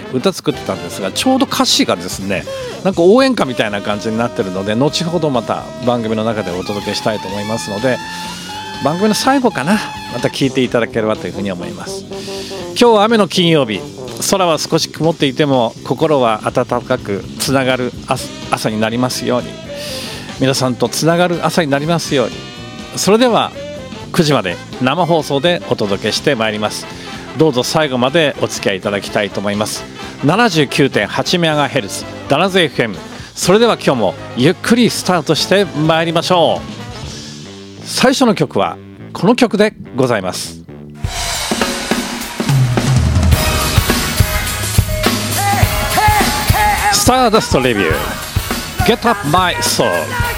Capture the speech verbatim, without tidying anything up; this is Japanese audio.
歌作ってたんですが、ちょうど歌詞がですねなんか応援歌みたいな感じになってるので、後ほどまた番組の中でお届けしたいと思いますので、番組の最後かな、また聞いていただければというふうに思います。今日は雨の金曜日、空は少し曇っていても心は温かくつながる朝になりますように、皆さんとつながる朝になりますように。それではくじまで生放送でお届けしてまいります。どうぞ最後までお付き合いいただきたいと思います。 ななじゅうきゅうてんはちメガヘルツ ダナズ エフエム。 それでは今日もゆっくりスタートしてまいりましょう。最初の曲はこの曲でございます。スターダストレビュー Get Up My Soul。